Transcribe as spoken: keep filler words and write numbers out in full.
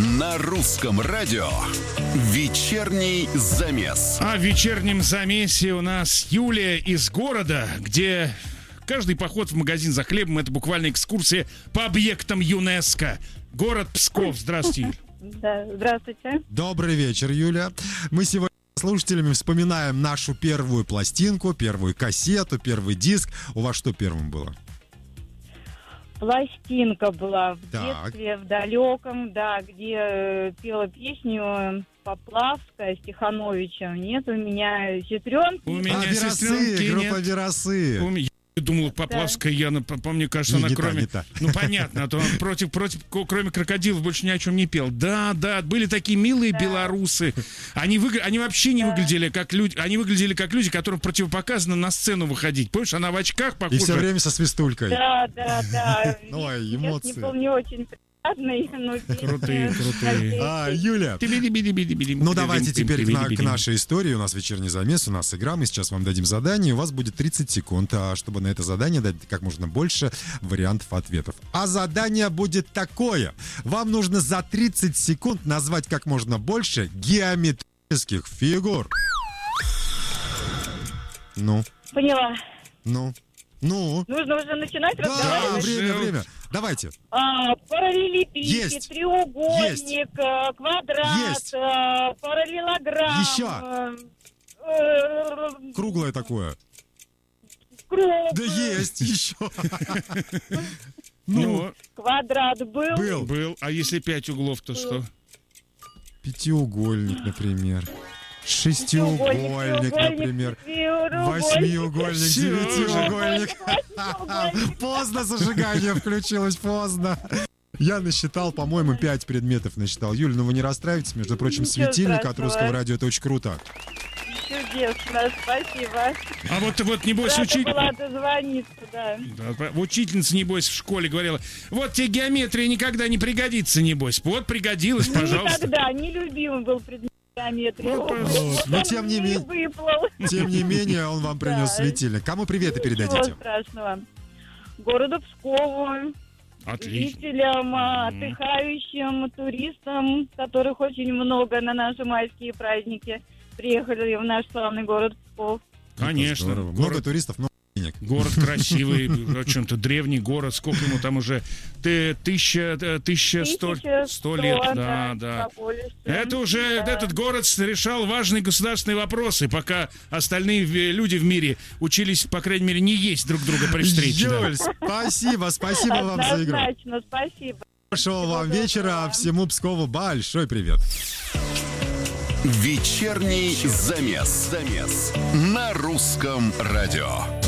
На русском радио вечерний замес. А в вечернем замесе у нас Юлия из города, где каждый поход в магазин за хлебом — это буквально экскурсия по объектам ЮНЕСКО. Город Псков. Здравствуйте, Юль. Да, здравствуйте. Добрый вечер, Юля. Мы сегодня с слушателями вспоминаем нашу первую пластинку, первую кассету, первый диск. У вас что первым было? Пластинка была в Так. детстве, в далеком, да, где э, пела песню Поплавская с Тихановичем. Нет, у меня сестренки. У меня а, Верасы, сестренки группа нет. Верасы. У меня- Я думал, Поплавская Яна, по, по мне кажется, Не, она не та, кроме... не та. Ну, понятно, а то он против, против, ко- кроме крокодилов больше ни о чем не пел. Да, да, были такие милые белорусы. Они, выгля- они вообще не выглядели как люди, они выглядели как люди, которым противопоказано на сцену выходить. Помнишь, она в очках И похожа. все время со свистулькой. Да, да, да. Ой, Сейчас эмоции. не помню, очень приятный, но песня Крутые, крутые. А, Юля, Ну, ну давайте теперь к, на- к нашей истории. У нас вечерний замес, у нас игра. Мы сейчас вам дадим задание. У вас будет тридцать секунд, а чтобы на это задание дать как можно больше вариантов ответов. А задание будет такое. Вам нужно за тридцать секунд назвать как можно больше геометрических фигур. Ну, Поняла. ну, ну. Нужно уже начинать Да, разговаривать. время, время. Давайте. А, параллелепипед, Есть. треугольник, а, квадрат, Есть. а, параллелограмм. Еще. а, э, Круглое такое. Круг. Да есть еще. Ну, Квадрат был. Был. был. А если пять углов, то что? Пятиугольник, например. Шестиугольник, например. Восьмиугольник, Всё. девятиугольник. Восьмиугольник. Поздно зажигание включилось, поздно. Я насчитал, по-моему, пять предметов насчитал. Юль, ну вы не расстраивайтесь, между прочим, Ничего светильник от страшного. русского радио, это очень круто. Чудесно, спасибо. А вот, вот небось, Рада учитель... была дозвониться, да. Да, учительница, небось, в школе говорила: вот тебе геометрия никогда не пригодится, небось. Вот пригодилась, пожалуйста. Никогда нелюбимый был предмет геометрии. Ну, пожалуйста. Но тем не менее- Выплыл. Тем не менее, он вам принес Да. светильник. Кому приветы Ничего передадите? страшного. Городу Пскову, Отлично. жителям, а, Мгм. отдыхающим, туристам, которых очень много на наши майские праздники приехали в наш славный город Псков. Конечно. Здорово. Много Город, туристов, много денег. город красивый, в чем-то древний город. Сколько ему там уже? Ты, тысяча, э, тысяча сто, тысяча сто лет. сто, Да, да. побольше. Это уже Да. этот город решал важные государственные вопросы, пока остальные в- люди в мире учились, по крайней мере, не есть друг друга при встрече. да. Юль, спасибо, спасибо вам за игру. Однозначно, спасибо. Хорошего вам доброго вечера, вам. всему Пскову большой привет. Вечерний замес. Замес. На русском радио.